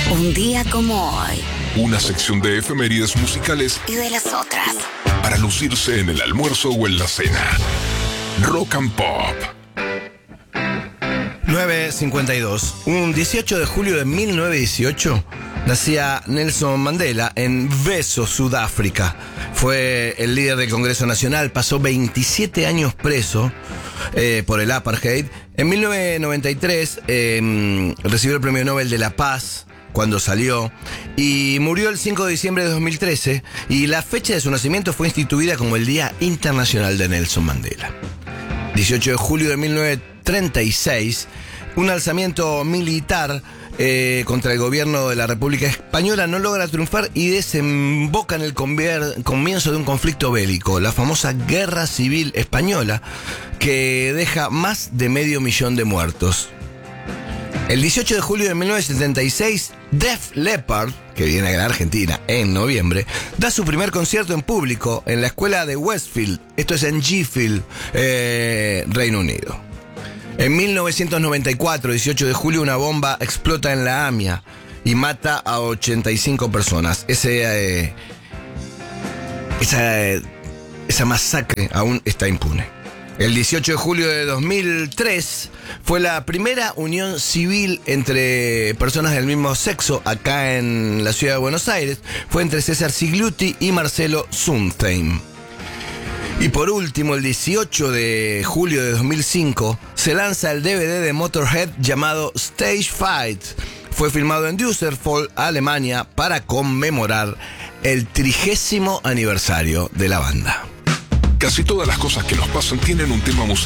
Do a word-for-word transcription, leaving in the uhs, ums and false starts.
Un día como hoy. Una sección de efemérides musicales Y de las otras. para lucirse en el almuerzo o en la cena. Rock and Pop. nueve cincuenta y dos. Un dieciocho de julio de mil novecientos dieciocho nacía Nelson Mandela en Veso, Sudáfrica. Fue el líder del Congreso Nacional, pasó veintisiete años preso eh, por el apartheid. En mil novecientos noventa y tres eh, recibió el Premio Nobel de la Paz cuando salió, y murió el cinco de diciembre de dos mil trece, y la fecha de su nacimiento fue instituida como el Día Internacional de Nelson Mandela. dieciocho de julio de mil novecientos treinta y seis, un alzamiento militar eh, contra el gobierno de la República Española no logra triunfar y desemboca en el convier- comienzo de un conflicto bélico, la famosa Guerra Civil Española, que deja más de medio millón de muertos. El dieciocho de julio de mil novecientos setenta y seis, Def Leppard, que viene a la Argentina en noviembre, da su primer concierto en público en la escuela de Westfield, esto es en Sheffield, eh, Reino Unido. En mil novecientos noventa y cuatro, dieciocho de julio, una bomba explota en la AMIA y mata a ochenta y cinco personas. Ese, eh, esa, eh, esa masacre aún está impune. El dieciocho de julio de dos mil tres fue la primera unión civil entre personas del mismo sexo acá en la ciudad de Buenos Aires. Fue entre César Sigluti y Marcelo Zuntheim. Y por último, el dieciocho de julio de dos mil cinco se lanza el D V D de Motorhead llamado Stage Fight. Fue filmado en Düsseldorf, Alemania, para conmemorar el trigésimo aniversario de la banda. Casi todas las cosas que nos pasan tienen un tema musical.